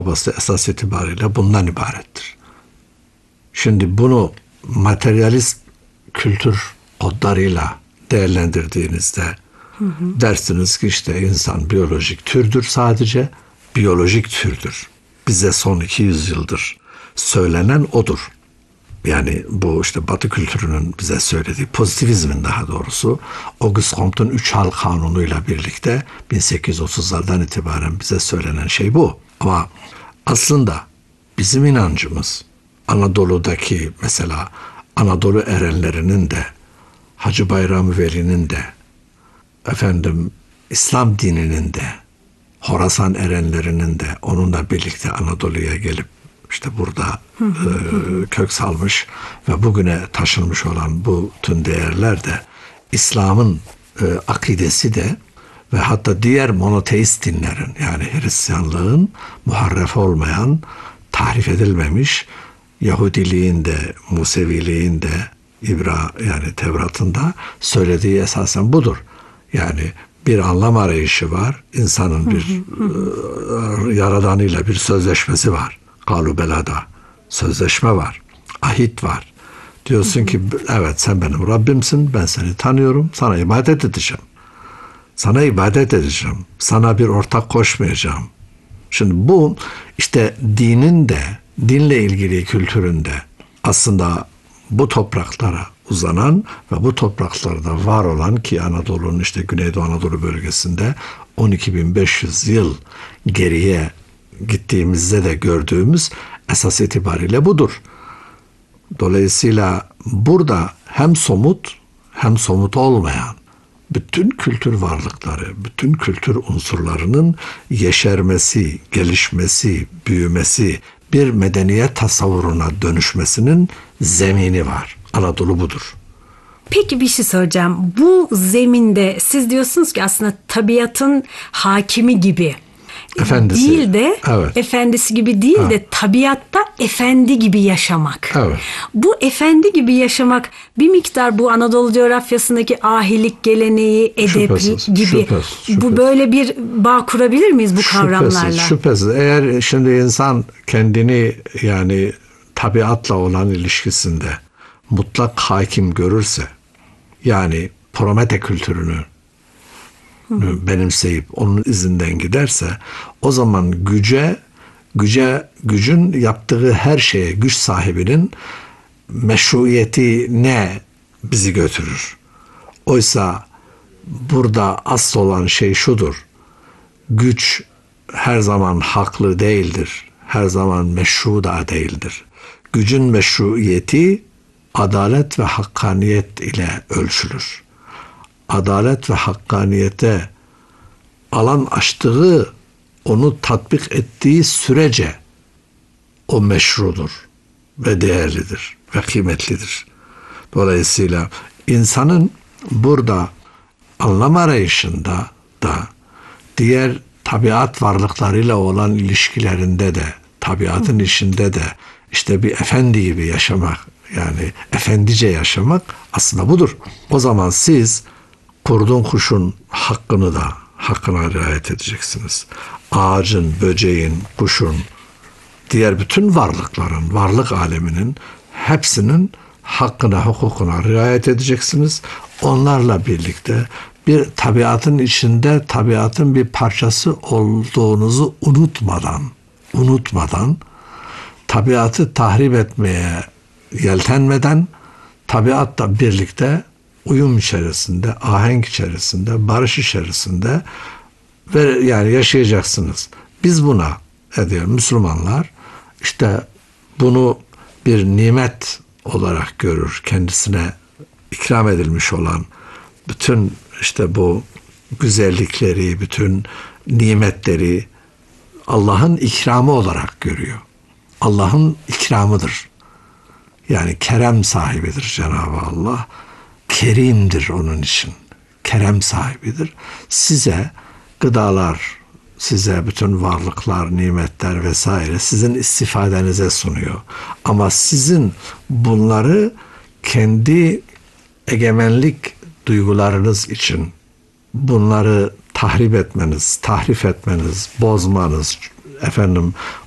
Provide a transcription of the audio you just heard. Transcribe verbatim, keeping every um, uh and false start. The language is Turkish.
Babası esas itibariyle bundan ibarettir. Şimdi bunu materyalist kültür kodlarıyla değerlendirdiğinizde hı hı. dersiniz ki işte insan biyolojik türdür sadece. Biyolojik türdür. Bize son iki yüz yıldır söylenen odur. Yani bu işte Batı kültürünün bize söylediği, pozitivizmin daha doğrusu, Auguste Comte'un üç hal kanunuyla birlikte bin sekiz yüz otuzlardan itibaren bize söylenen şey bu. Ama aslında bizim inancımız Anadolu'daki mesela Anadolu erenlerinin de Hacı Bayram Veli'nin de efendim İslam dininin de Horasan erenlerinin de onunla birlikte Anadolu'ya gelip işte burada hı hı, e, kök salmış ve bugüne taşınmış olan bu tüm değerler de İslam'ın e, akidesi de ve hatta diğer monoteist dinlerin yani Hristiyanlığın muharref olmayan, tahrif edilmemiş, Yahudiliğin de, Museviliğin de, İbra yani Tevrat'ın da söylediği esasen budur. Yani bir anlam arayışı var. İnsanın bir hı hı. E, yaradanıyla bir sözleşmesi var. Kalubelada sözleşme var. Ahit var. Diyorsun hı hı. ki evet sen benim Rabbimsin. Ben seni tanıyorum. Sana ibadet edeceğim. Sana ibadet edeceğim. Sana bir ortak koşmayacağım. Şimdi bu işte dinin de dinle ilgili kültüründe aslında bu topraklara uzanan ve bu topraklarda var olan ki Anadolu'nun işte Güneydoğu Anadolu bölgesinde on iki bin beş yüz yıl geriye gittiğimizde de gördüğümüz esas itibariyle budur. Dolayısıyla burada hem somut hem somut olmayan bütün kültür varlıkları, bütün kültür unsurlarının yeşermesi, gelişmesi, büyümesi, bir medeniyet tasavvuruna dönüşmesinin zemini var. Anadolu budur. Peki bir şey soracağım. Bu zeminde siz diyorsunuz ki aslında tabiatın hakimi gibi efendisi. değil de evet. efendisi gibi değil evet. de tabiatta efendi gibi yaşamak. Evet. Bu efendi gibi yaşamak bir miktar bu Anadolu coğrafyasındaki ahilik geleneği, edep şüphesiz, gibi şüphesiz, şüphesiz. Bu böyle bir bağ kurabilir miyiz bu kavramlarla? Şüphesiz, şüphesiz. Eğer şimdi insan kendini yani tabiatla olan ilişkisinde mutlak hakim görürse yani Promete kültürünü Hı. benimseyip onun izinden giderse o zaman güce güce gücün yaptığı her şeye güç sahibinin meşruiyetine bizi götürür. Oysa burada asıl olan şey şudur. Güç her zaman haklı değildir. Her zaman meşru da değildir. Gücün meşruiyeti adalet ve hakkaniyet ile ölçülür. Adalet ve hakkaniyete alan açtığı, onu tatbik ettiği sürece o meşrudur ve değerlidir ve kıymetlidir. Dolayısıyla insanın burada anlam arayışında da diğer tabiat varlıklarıyla olan ilişkilerinde de tabiatın işinde de işte bir efendi gibi yaşamak yani efendice yaşamak aslında budur. O zaman siz kurdun kuşun hakkını da hakkına riayet edeceksiniz. Ağacın, böceğin, kuşun, diğer bütün varlıkların, varlık aleminin hepsinin hakkına, hukukuna riayet edeceksiniz. Onlarla birlikte bir tabiatın içinde tabiatın bir parçası olduğunuzu unutmadan, unutmadan tabiatı tahrip etmeye yeltenmeden tabiatla birlikte uyum içerisinde, ahenk içerisinde, barış içerisinde ve yani yaşayacaksınız. Biz buna ediyor Müslümanlar işte bunu bir nimet olarak görür. Kendisine ikram edilmiş olan bütün işte bu güzellikleri, bütün nimetleri Allah'ın ikramı olarak görüyor. Allah'ın ikramıdır. Yani kerem sahibidir Cenab-ı Allah. Kerimdir onun için. Kerem sahibidir. Size gıdalar, size bütün varlıklar, nimetler vesaire sizin istifadenize sunuyor. Ama sizin bunları kendi egemenlik duygularınız için bunları tahrip etmeniz, tahrif etmeniz, bozmanız, efendim